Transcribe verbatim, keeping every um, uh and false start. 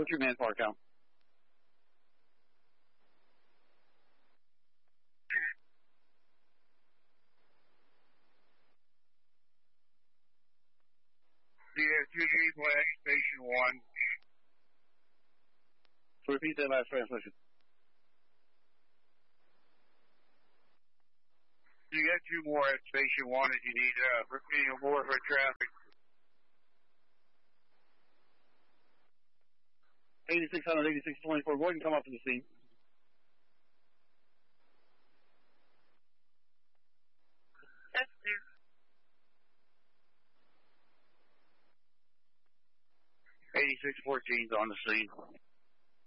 What's your manpower count? Yeah, two three Black, Station one. So repeat that last transmission. You got two more at Station one if you need uh, for, you know, more for traffic. eighty-six hundred, eighty-six twenty-four, go ahead and come up to the scene. That's clear. eighty-six fourteen's on the scene.